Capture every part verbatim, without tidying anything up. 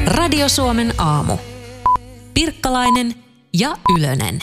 Radio Suomen aamu. Pirkkalainen ja Ylönen.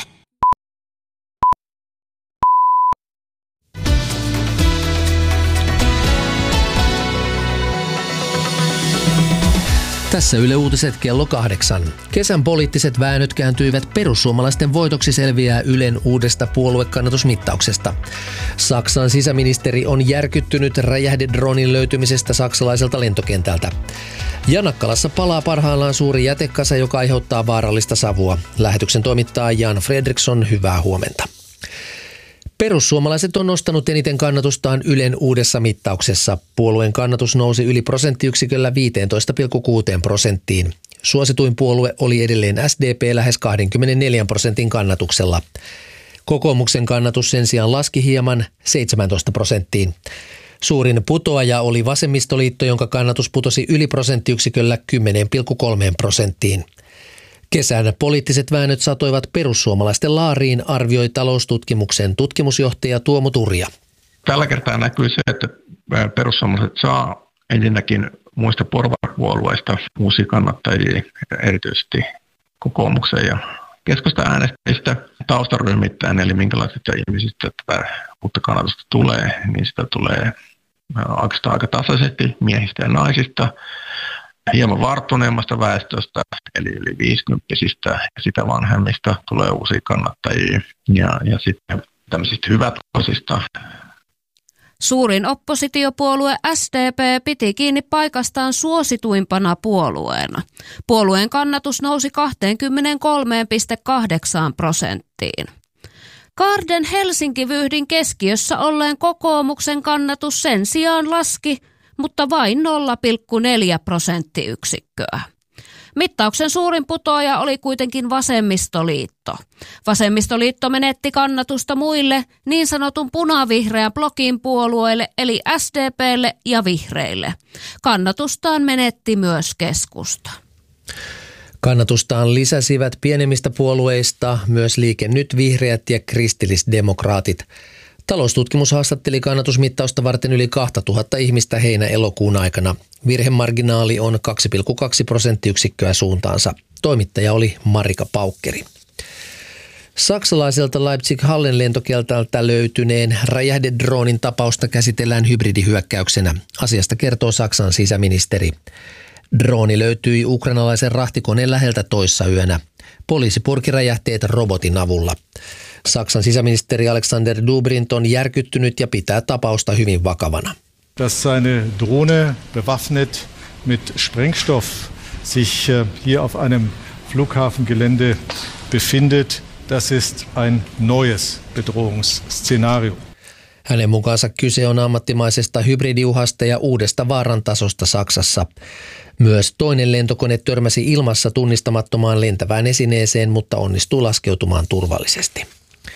Tässä Yle Uutiset kello kahdeksan. Kesän poliittiset väännöt kääntyivät perussuomalaisten voitoksi, selviää Ylen uudesta puoluekannatusmittauksesta. Saksan sisäministeri on järkyttynyt räjähdedronin löytymisestä saksalaiselta lentokentältä. Janakkalassa palaa parhaillaan suuri jätekasa, joka aiheuttaa vaarallista savua. Lähetyksen toimittaa Jan Fredriksson, hyvää huomenta. Perussuomalaiset on nostanut eniten kannatustaan Ylen uudessa mittauksessa. Puolueen kannatus nousi yli prosenttiyksiköllä viisitoista pilkku kuusi prosenttiin. Suosituin puolue oli edelleen S D P lähes kaksikymmentäneljä prosentin kannatuksella. Kokoomuksen kannatus sen sijaan laski hieman seitsemäntoista prosenttiin. Suurin putoaja oli Vasemmistoliitto, jonka kannatus putosi yli prosenttiyksiköllä kymmenen pilkku kolme prosenttiin. Kesän poliittiset väännöt satoivat perussuomalaisten laariin, arvioi taloustutkimuksen tutkimusjohtaja Tuomo Turja. Tällä kertaa näkyy se, että perussuomalaiset saa ensinnäkin muista porvaripuolueista uusia kannattajia, erityisesti kokoomuksen ja keskustan äänestäjistä taustaryhmittäin, eli minkälaisista ihmisistä tätä uutta kannatusta tulee, niin sitä tulee aika tasaisesti miehistä ja naisista. Hieman varttuneemmasta väestöstä, eli yli viisikymppisistä ja sitä vanhemmista tulee uusia kannattajia ja, ja sitten tämmöisistä hyvätuloisista. Suurin oppositiopuolue S D P piti kiinni paikastaan suosituimpana puolueena. Puolueen kannatus nousi kaksikymmentäkolme pilkku kahdeksan prosenttiin. Kaarden Helsinki-vyhdin keskiössä olleen kokoomuksen kannatus sen sijaan laski, mutta vain nolla pilkku neljä prosenttiyksikköä. Mittauksen suurin putoaja oli kuitenkin Vasemmistoliitto. Vasemmistoliitto menetti kannatusta muille niin sanotun punavihreän blokin puolueille eli S D P:lle ja vihreille. Kannatustaan menetti myös keskusta. Kannatustaan lisäsivät pienemmistä puolueista myös Liike Nyt, Vihreät ja kristillisdemokraatit. Taloustutkimus haastatteli kannatusmittausta varten yli kaksituhatta ihmistä heinä-elokuun aikana. Virhemarginaali on kaksi pilkku kaksi prosenttiyksikköä suuntaansa. Toimittaja oli Marika Paukkeri. Saksalaiselta Leipzig-Hallen lentokentältä löytyneen räjähdedronin tapausta käsitellään hybridihyökkäyksenä. Asiasta kertoo Saksan sisäministeri. Droni löytyi ukrainalaisen rahtikoneen läheltä toissa yönä. Poliisi purki räjähteet robotin avulla. Saksan sisäministeri Alexander Dobrindt on järkyttynyt ja pitää tapausta hyvin vakavana. Dass seine Drohne bewaffnet mit Sprengstoff sich hier auf einem Flughafengelände befindet, das ist ein neues Bedrohungsszenario. Hänen mukaansa kyse on ammattimaisesta hybridiuhasta ja uudesta vaarantasosta Saksassa. Myös toinen lentokone törmäsi ilmassa tunnistamattomaan lentävään esineeseen, mutta onnistuu laskeutumaan turvallisesti.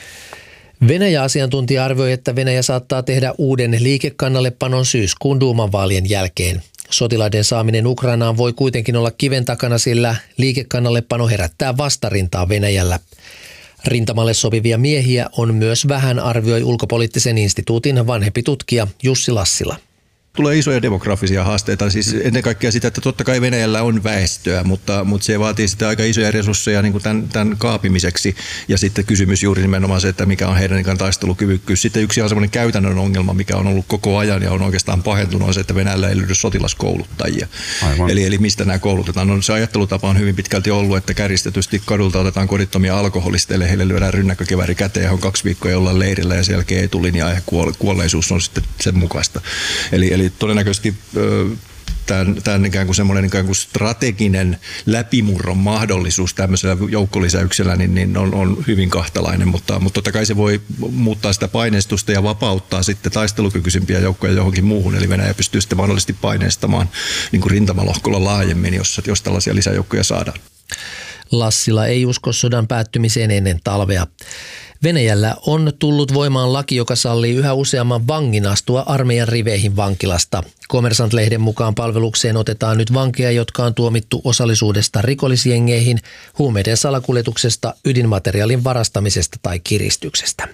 Venäjä-asiantuntija arvioi, että Venäjä saattaa tehdä uuden liikekannallepanon syyskuun duuman vaalien jälkeen. Sotilaiden saaminen Ukrainaan voi kuitenkin olla kiven takana, sillä liikekannallepano herättää vastarintaa Venäjällä. Rintamalle sopivia miehiä on myös vähän, arvioi ulkopoliittisen instituutin vanhempi tutkija Jussi Lassila. Tulee isoja demografisia haasteita, siis ennen kaikkea sitä, että totta kai Venäjällä on väestöä, mutta, mutta se vaatii sitä aika isoja resursseja niin kuin tämän, tämän kaapimiseksi. Ja sitten kysymys juuri nimenomaan se, että mikä on heidän niin taistelukyvykkyys. Sitten yksi on semmoinen käytännön ongelma, mikä on ollut koko ajan ja on oikeastaan pahentunut, on se, että Venäjällä ei löydy sotilaskouluttajia. Eli, eli mistä nämä koulutetaan? No, se ajattelutapa on hyvin pitkälti ollut, että kärjistetysti kadulta otetaan kodittomia alkoholisteille, heille lyödään rynnäkkökivääri käteen ja on kaksi viikkoa jollain leirillä ja sen jälkeen etulinja ja kuolleisuus on sitten sen mukaista. Eli, eli todennäköisesti tämän, tämän ikään kuin semmoinen ikään kuin strateginen läpimurron mahdollisuus tämmöisellä joukkolisäyksellä niin, niin on, on hyvin kahtalainen, mutta, mutta totta kai se voi muuttaa sitä paineistusta ja vapauttaa sitten taistelukykyisimpiä joukkoja johonkin muuhun, eli Venäjä pystyy sitten mahdollisesti paineistamaan niin kuin rintamalohkolla laajemmin, jos, jos tällaisia lisäjoukkoja saadaan. Lassila ei usko sodan päättymiseen ennen talvea. Venäjällä on tullut voimaan laki, joka sallii yhä useamman vangin astua armeijan riveihin vankilasta. Kommersant-lehden mukaan palvelukseen otetaan nyt vankeja, jotka on tuomittu osallisuudesta rikollisjengeihin, huumeiden salakuljetuksesta, ydinmateriaalin varastamisesta tai kiristyksestä.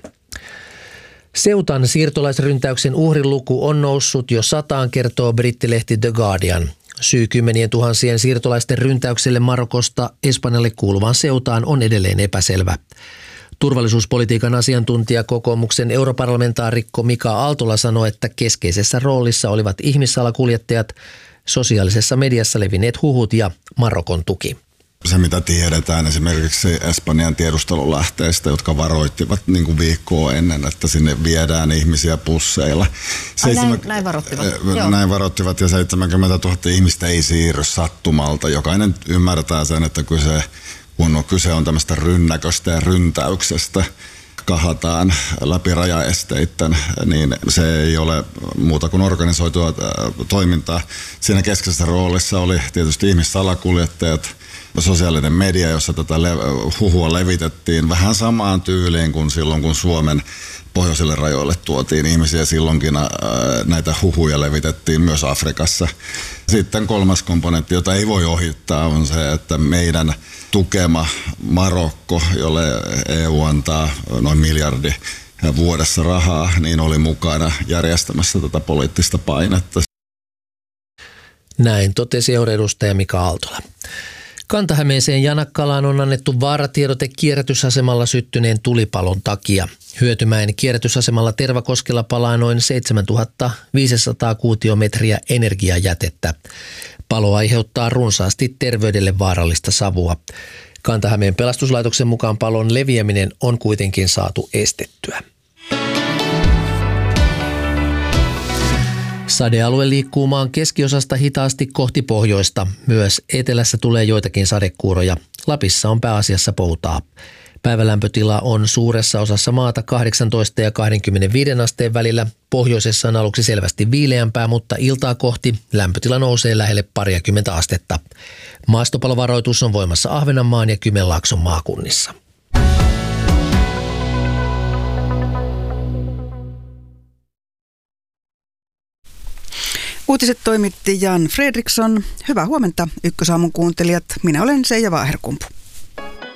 Seutan siirtolaisryntäyksen uhriluku on noussut jo sataan, kertoo brittilehti The Guardian. Syy kymmenien tuhansien siirtolaisten ryntäykselle Marokosta Espanjalle kuuluvaan Seutaan on edelleen epäselvä. Turvallisuuspolitiikan asiantuntija kokoomuksen europarlamentaarikko Mika Aaltola sanoi, että keskeisessä roolissa olivat ihmissalakuljettajat, sosiaalisessa mediassa levinneet huhut ja Marokon tuki. Se, mitä tiedetään esimerkiksi Espanjan tiedustelulähteistä, jotka varoittivat niin kuin viikkoa ennen, että sinne viedään ihmisiä busseilla. Seitsemän... Näin, näin varoittivat. Äh, näin varoittivat ja seitsemänkymmentätuhatta ihmistä ei siirry sattumalta. Jokainen ymmärtää sen, että kyse, kun kyse on tämmöistä rynnäköstä ja ryntäyksestä, kahataan läpi rajaesteitten, niin se ei ole muuta kuin organisoitua toimintaa. Siinä keskeisessä roolissa oli tietysti ihmissalakuljettajat, sosiaalinen media, jossa tätä huhua levitettiin vähän samaan tyyliin kuin silloin, kun Suomen pohjoisille rajoille tuotiin ihmisiä. Silloinkin näitä huhuja levitettiin myös Afrikassa. Sitten kolmas komponentti, jota ei voi ohittaa, on se, että meidän tukema Marokko, jolle E U antaa noin miljardi vuodessa rahaa, niin oli mukana järjestämässä tätä poliittista painetta. Näin totesi euroedustaja Mika Aaltola. Kanta-Hämeeseen Janakkalaan on annettu vaaratiedote kierrätysasemalla syttyneen tulipalon takia. Hyötymäen kierrätysasemalla Tervakoskella palaa noin seitsemäntuhatta viisisataa kuutiometriä energiajätettä. Palo aiheuttaa runsaasti terveydelle vaarallista savua. Kanta-Hämeen pelastuslaitoksen mukaan palon leviäminen on kuitenkin saatu estettyä. Sadealue liikkuu maan keskiosasta hitaasti kohti pohjoista. Myös etelässä tulee joitakin sadekuuroja. Lapissa on pääasiassa poutaa. Päivälämpötila on suuressa osassa maata kahdeksantoista ja kaksikymmentäviisi asteen välillä. Pohjoisessa on aluksi selvästi viileämpää, mutta iltaa kohti lämpötila nousee lähelle pariakymmentä astetta. Maastopalovaroitus on voimassa Ahvenanmaan ja Kymenlaakson maakunnissa. Uutiset toimitti Jan Fredriksson. Hyvää huomenta Ykkösaamun kuuntelijat. Minä olen Seija Vaaherkumpu.